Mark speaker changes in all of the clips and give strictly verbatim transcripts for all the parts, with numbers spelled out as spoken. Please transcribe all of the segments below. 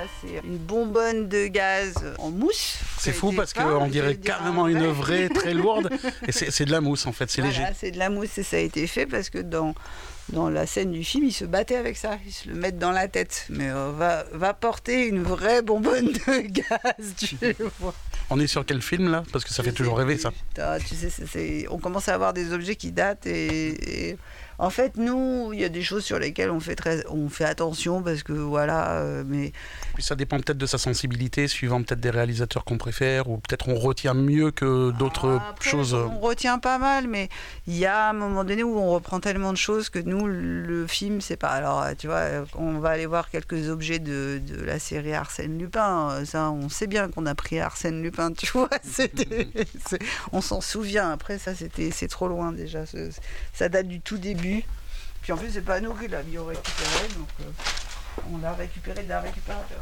Speaker 1: ça c'est une bonbonne de gaz en mousse.
Speaker 2: C'est fou parce qu'on dirait carrément une vraie très lourde et c'est, c'est de la mousse en fait, c'est
Speaker 1: voilà,
Speaker 2: léger.
Speaker 1: C'est de la mousse et ça a été fait parce que dans, dans la scène du film, ils se battaient avec ça, ils se le mettent dans la tête. Mais euh, va, va porter une vraie bonbonne de gaz, tu vois.
Speaker 2: On est sur quel film là? Parce que ça fait toujours rêver ça.
Speaker 1: Putain, tu sais, c'est, c'est... on commence à avoir des objets qui datent et... et... En fait, nous, il y a des choses sur lesquelles on fait, très, on fait attention parce que voilà, euh, mais...
Speaker 2: Puis ça dépend peut-être de sa sensibilité, suivant peut-être des réalisateurs qu'on préfère, ou peut-être on retient mieux que d'autres
Speaker 1: ah, après,
Speaker 2: choses.
Speaker 1: On retient pas mal, mais il y a un moment donné où on reprend tellement de choses que nous, le film, c'est pas... Alors, tu vois, on va aller voir quelques objets de, de la série Arsène Lupin. Ça, on sait bien qu'on a pris Arsène Lupin, tu vois. C'était, c'est, on s'en souvient. Après, ça, c'était, c'est trop loin déjà. Ça date du tout début. Puis en plus, c'est pas nous qui l'avions récupéré, donc euh, on l'a récupéré d'un récupérateur.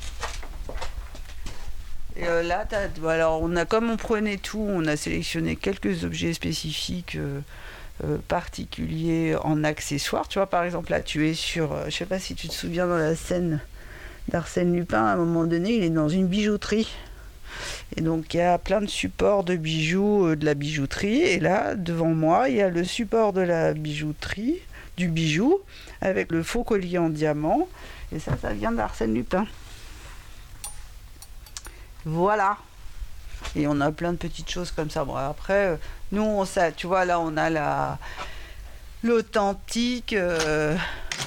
Speaker 1: Et euh, là, t'as, alors on a, comme on prenait tout, on a sélectionné quelques objets spécifiques euh, euh, particuliers en accessoires. Tu vois, par exemple, là, tu es sur, euh, je sais pas si tu te souviens dans la scène d'Arsène Lupin, à un moment donné, il est dans une bijouterie. Et donc il y a plein de supports de bijoux, euh, de la bijouterie. Et là, devant moi, il y a le support de la bijouterie, du bijou, avec le faux collier en diamant. Et ça, ça vient d'Arsène Lupin. Voilà. Et on a plein de petites choses comme ça. Bon, après, nous, on sait, tu vois, là, on a la, l'authentique... Euh,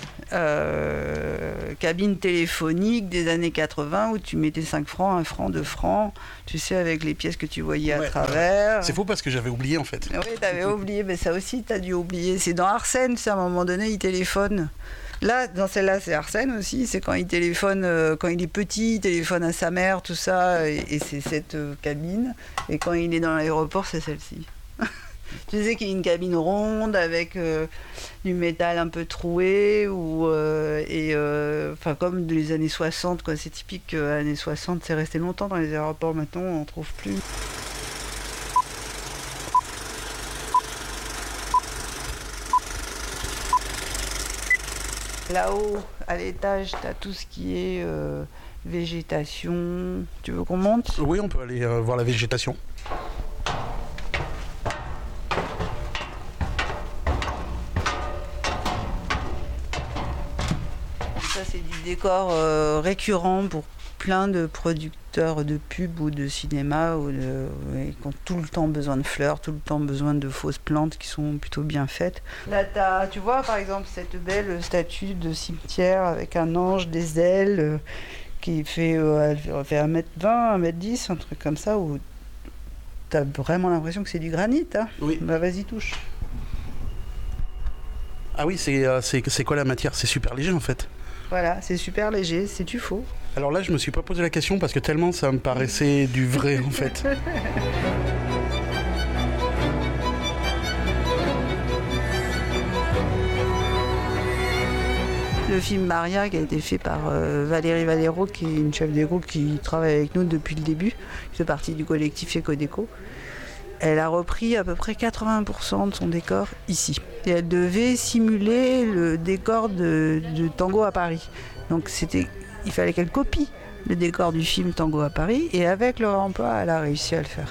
Speaker 1: Euh, cabine téléphonique des années quatre-vingts où tu mettais cinq francs, un franc, deux francs, tu sais, avec les pièces que tu voyais à ouais, travers.
Speaker 2: C'est fou parce que j'avais oublié en fait.
Speaker 1: Oui, t'avais oublié, mais ça aussi t'as dû oublier. C'est dans Arsène, c'est à un moment donné, il téléphone. Là, dans celle-là, c'est Arsène aussi, c'est quand il téléphone, euh, quand il est petit, il téléphone à sa mère, tout ça, et, et c'est cette euh, cabine. Et quand il est dans l'aéroport, c'est celle-ci. Tu sais qu'il y a une cabine ronde avec euh, du métal un peu troué ou euh, et enfin euh, comme les années soixante, quoi. C'est typique euh, années soixante, c'est resté longtemps dans les aéroports. Maintenant, on n'en trouve plus. Là-haut, à l'étage, tu as tout ce qui est euh, végétation. Tu veux qu'on monte?
Speaker 2: Oui, on peut aller euh, voir la végétation.
Speaker 1: Ça, c'est du décor euh, récurrent pour plein de producteurs de pub ou de cinéma ou de, ouais, qui ont tout le temps besoin de fleurs, tout le temps besoin de fausses plantes qui sont plutôt bien faites. Là, t'as, tu vois, par exemple, cette belle statue de cimetière avec un ange, des ailes, euh, qui fait, euh, fait un mètre vingt, un mètre dix, un truc comme ça, où t'as vraiment l'impression que c'est du granit. Hein.
Speaker 2: Oui.
Speaker 1: Bah, vas-y, touche.
Speaker 2: Ah oui, c'est, euh, c'est, c'est quoi la matière? C'est super léger en fait.
Speaker 1: Voilà, c'est super léger, c'est du faux.
Speaker 2: Alors là, je me suis pas posé la question parce que tellement ça me paraissait du vrai en fait.
Speaker 1: Le film Maria qui a été fait par euh, Valérie Valero, qui est une chef de groupe qui travaille avec nous depuis le début, qui fait partie du collectif Ecodeco. Elle a repris à peu près quatre-vingts pour cent de son décor ici. Et elle devait simuler le décor de, de Tango à Paris. Donc c'était, il fallait qu'elle copie le décor du film Tango à Paris, et avec le réemploi, elle a réussi à le faire.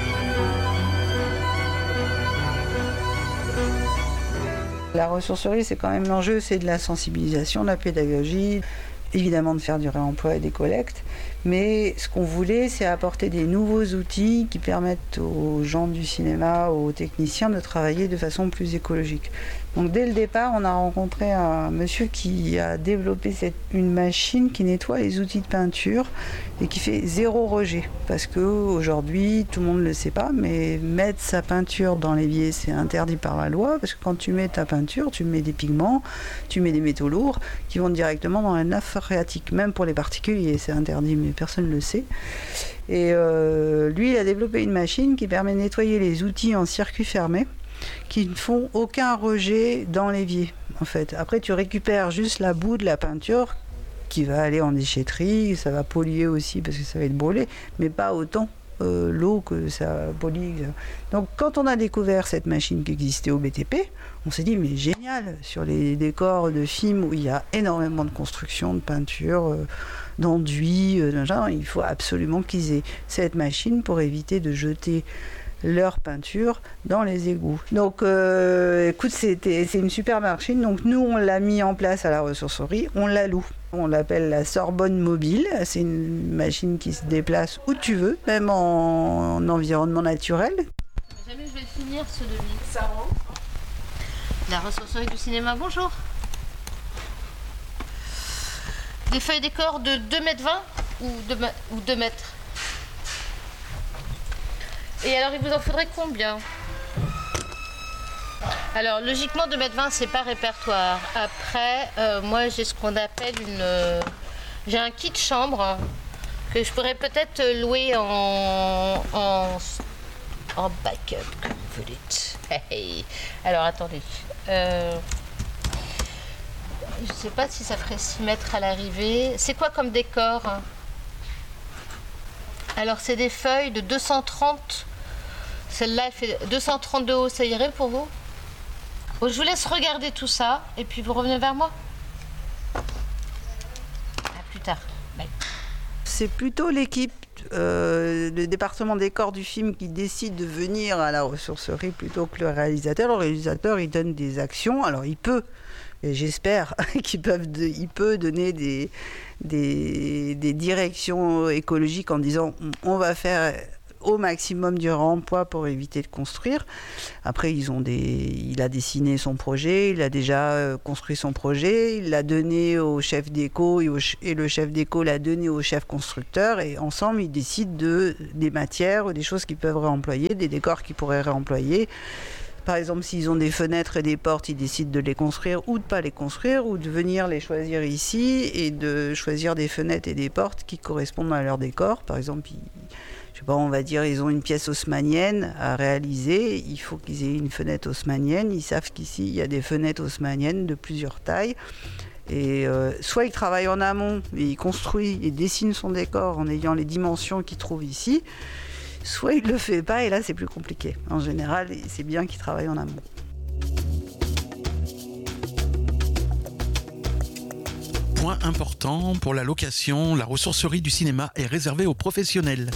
Speaker 1: La ressourcerie, c'est quand même l'enjeu, c'est de la sensibilisation, de la pédagogie, évidemment de faire du réemploi et des collectes. Mais ce qu'on voulait, c'est apporter des nouveaux outils qui permettent aux gens du cinéma, aux techniciens de travailler de façon plus écologique. Donc dès le départ, on a rencontré un monsieur qui a développé cette, une machine qui nettoie les outils de peinture et qui fait zéro rejet. Parce qu'aujourd'hui, tout le monde ne le sait pas, mais mettre sa peinture dans l'évier, c'est interdit par la loi. Parce que quand tu mets ta peinture, tu mets des pigments, tu mets des métaux lourds qui vont directement dans la nappe phréatique. Même pour les particuliers, c'est interdit, mais personne ne le sait. Et euh, lui, il a développé une machine qui permet de nettoyer les outils en circuit fermé, qui ne font aucun rejet dans l'évier, en fait. Après, tu récupères juste la boue de la peinture qui va aller en déchetterie, ça va polluer aussi parce que ça va être brûlé, mais pas autant euh, l'eau que ça pollue. Donc quand on a découvert cette machine qui existait au B T P, on s'est dit mais génial, sur les décors de films où il y a énormément de construction, de peinture, euh, d'enduit, euh, genre, il faut absolument qu'ils aient cette machine pour éviter de jeter leur peinture dans les égouts. Donc euh, écoute, c'était, c'est une super machine. Donc nous, on l'a mis en place à la ressourcerie, on la loue. On l'appelle la Sorbonne Mobile. C'est une machine qui se déplace où tu veux, même en, en environnement naturel.
Speaker 3: Jamais je vais le finir ce devis. Ça rentre. La ressourcerie du cinéma, bonjour. Des feuilles décor de deux mètres vingt ou deux mètres? Et alors, il vous en faudrait combien? Alors, logiquement, deux mètres vingt, c'est pas répertoire. Après, euh, moi, j'ai ce qu'on appelle une... Euh, j'ai un kit chambre que je pourrais peut-être louer en, en, en backup, comme vous dites. Hey. Alors, attendez. Euh, je sais pas si ça ferait six mètres à l'arrivée. C'est quoi comme décor? Alors, c'est des feuilles de deux cent trente. Celle-là, elle fait deux cent trente de haut. Ça irait pour vous? Bon, je vous laisse regarder tout ça et puis vous revenez vers moi. À plus tard. Bye.
Speaker 1: C'est plutôt l'équipe, euh, le département décor du film qui décide de venir à la ressourcerie plutôt que le réalisateur. Le réalisateur, il donne des actions. Alors, il peut, et j'espère qu'il peut, il peut donner des, des, des directions écologiques en disant on va faire au maximum du réemploi pour éviter de construire. Après, ils ont des... il a dessiné son projet, il a déjà construit son projet, il l'a donné au chef déco et, au... et le chef déco l'a donné au chef constructeur et ensemble, ils décident de... des matières ou des choses qu'ils peuvent réemployer, des décors qu'ils pourraient réemployer. Par exemple, s'ils ont des fenêtres et des portes, ils décident de les construire ou de ne pas les construire ou de venir les choisir ici et de choisir des fenêtres et des portes qui correspondent à leur décor. Par exemple, ils... je sais pas, on va dire ils ont une pièce haussmannienne à réaliser, il faut qu'ils aient une fenêtre haussmannienne, ils savent qu'ici il y a des fenêtres haussmanniennes de plusieurs tailles et euh, soit il travaille en amont et il construit et dessine son décor en ayant les dimensions qu'il trouve ici, soit il le fait pas et là c'est plus compliqué. En général, c'est bien qu'il travaille en amont.
Speaker 4: Point important, pour la location, la ressourcerie du cinéma est réservée aux professionnels.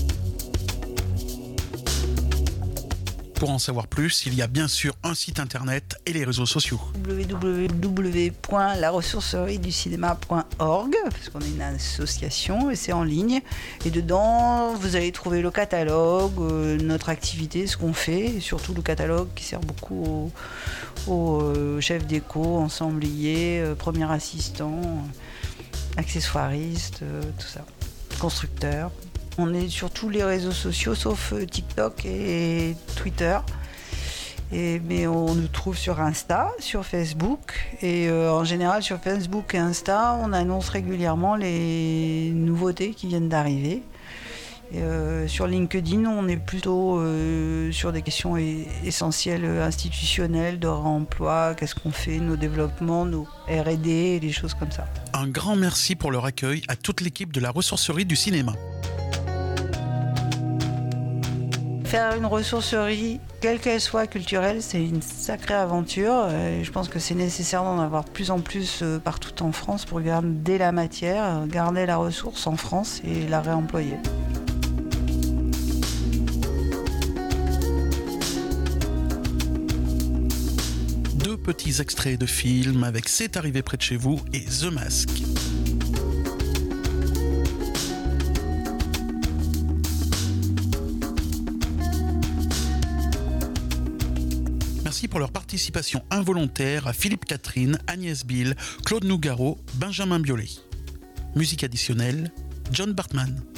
Speaker 4: Pour en savoir plus, il y a bien sûr un site internet et les réseaux sociaux.
Speaker 1: w w w point la ressourcerie du cinéma point org, parce qu'on est une association et c'est en ligne. Et dedans, vous allez trouver le catalogue, euh, notre activité, ce qu'on fait, et surtout le catalogue qui sert beaucoup aux, aux euh, chefs déco, ensembliers, euh, premiers assistants, euh, accessoiristes, euh, tout ça, constructeurs. On est sur tous les réseaux sociaux sauf TikTok et Twitter. Et, mais on nous trouve sur Insta, sur Facebook. Et euh, en général, sur Facebook et Insta, on annonce régulièrement les nouveautés qui viennent d'arriver. Et, euh, sur LinkedIn, on est plutôt euh, sur des questions essentielles institutionnelles, de réemploi, qu'est-ce qu'on fait, nos développements, nos R et D, des choses comme ça.
Speaker 4: Un grand merci pour leur accueil à toute l'équipe de la ressourcerie du cinéma.
Speaker 1: Faire une ressourcerie, quelle qu'elle soit culturelle, c'est une sacrée aventure. Je pense que c'est nécessaire d'en avoir de plus en plus partout en France pour garder la matière, garder la ressource en France et la réemployer.
Speaker 4: Deux petits extraits de films avec C'est arrivé près de chez vous et The Mask. Merci pour leur participation involontaire à Philippe Catherine, Agnès Bill, Claude Nougaro, Benjamin Biolay. Musique additionnelle, John Bartman.